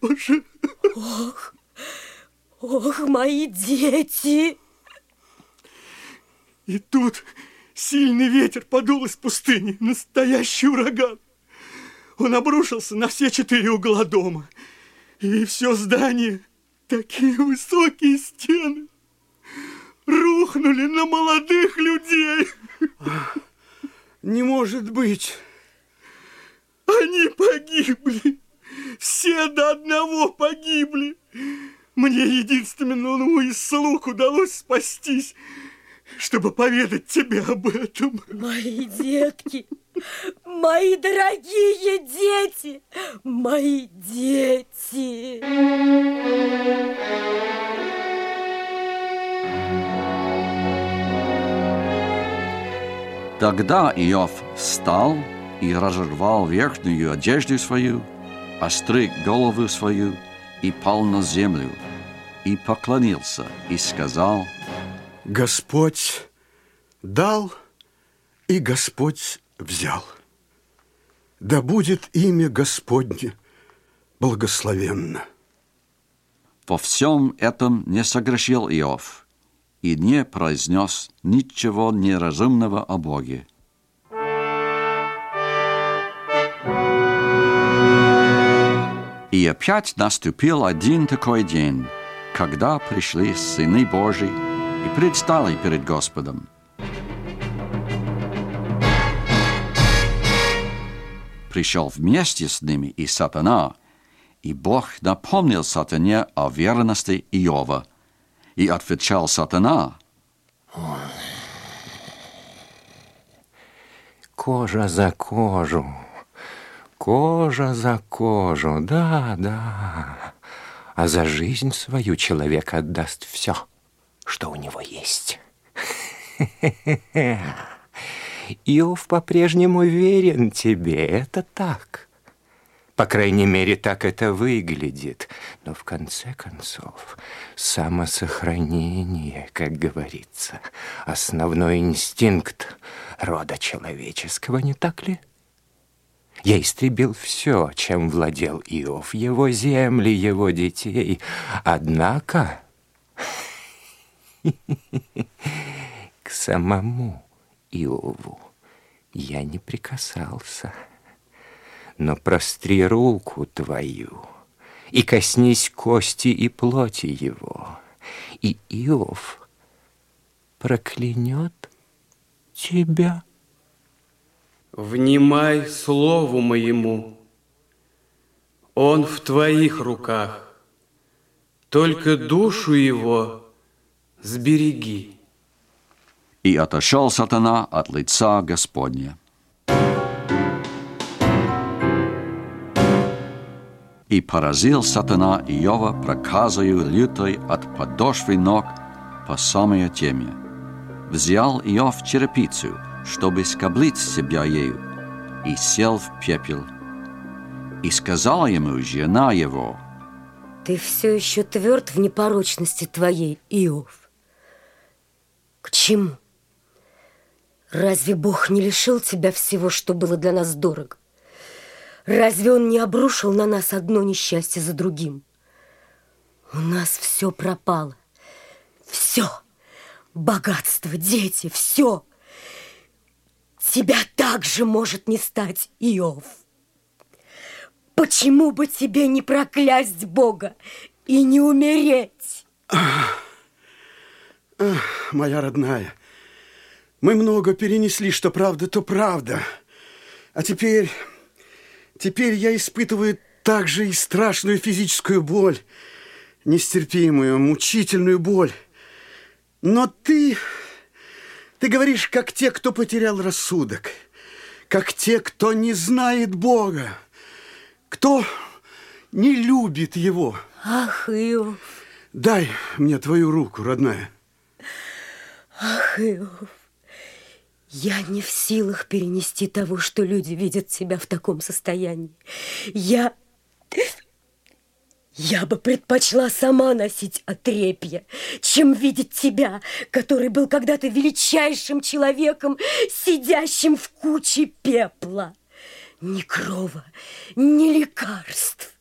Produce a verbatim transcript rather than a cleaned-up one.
Боже! Ох, ох, мои дети! И тут сильный ветер подул из пустыни, настоящий ураган. Он обрушился на все четыре угла дома. И все здание, такие высокие стены, рухнули на молодых людей. Не может быть. Они погибли. Все до одного погибли. Мне единственному из слуг удалось спастись, чтобы поведать тебе об этом. Мои детки, мои дорогие дети, мои дети. Тогда Иов встал и разорвал верхнюю одежду свою, остриг голову свою и пал на землю, и поклонился, и сказал: Господь дал, и Господь взял. Да будет имя Господне благословенно. Во всем этом не согрешил Иов и не произнес ничего неразумного о Боге. И опять наступил один такой день, когда пришли сыны Божии и предстали перед Господом. Пришел вместе с ними и сатана, и Бог напомнил сатане о верности Иова, и отвечал сатана: кожа за кожу, кожа за кожу, да, да. А за жизнь свою человек отдаст все, что у него есть. Иов по-прежнему верен тебе, это так. По крайней мере, так это выглядит. Но в конце концов, самосохранение, как говорится, основной инстинкт рода человеческого, не так ли? Я истребил все, чем владел Иов, его земли, его детей. Однако к самому Иову я не прикасался. Но простри руку твою и коснись кости и плоти его, и Иов проклянет тебя. Внимай слову моему, он в твоих руках, только душу его сбереги. И отошел сатана от лица Господня. И поразил сатана Иова проказою лютой от подошвы ног по самое темя. Взял Иов черепицу, чтобы скоблить себя ею, и сел в пепел. И сказала ему жена его: Ты все еще тверд в непорочности твоей, Иов. К чему? Разве Бог не лишил тебя всего, что было для нас дорого? Разве Он не обрушил на нас одно несчастье за другим? У нас все пропало. Все. Богатство, дети, все. Тебя также может не стать, Иов. Почему бы тебе не проклясть Бога и не умереть? Ах, ах, моя родная, мы много перенесли, что правда, то правда. А теперь... Теперь я испытываю также и страшную физическую боль, нестерпимую, мучительную боль. Но ты, ты говоришь, как те, кто потерял рассудок, как те, кто не знает Бога, кто не любит Его. Ах, Иов. Дай мне твою руку, родная. Ах, Иов. Я не в силах перенести того, что люди видят тебя в таком состоянии. Я... Я бы предпочла сама носить отрепье, чем видеть тебя, который был когда-то величайшим человеком, сидящим в куче пепла. Ни крова, ни лекарств.